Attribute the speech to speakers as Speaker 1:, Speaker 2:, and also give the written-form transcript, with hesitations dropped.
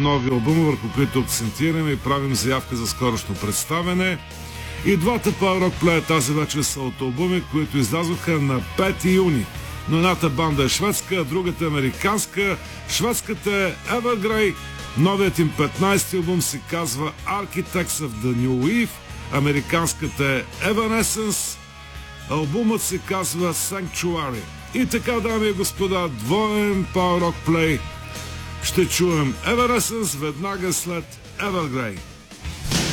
Speaker 1: нови албума, върху които акцентираме и правим заявка за скорошно представяне. И двата Power Rock Play тази вечер са от албуми, които излязоха на 5 юни. Но едната банда е шведска, а другата е американска. Шведската е Evergrey. Новият им 15-ти албум се казва Architects of the New Eve. Американската е Evanescence. Албумът се казва Sanctuary. И така, дами и господа, двоен Power Rock Play. Ще чуем Evanescence веднага след Evergrey.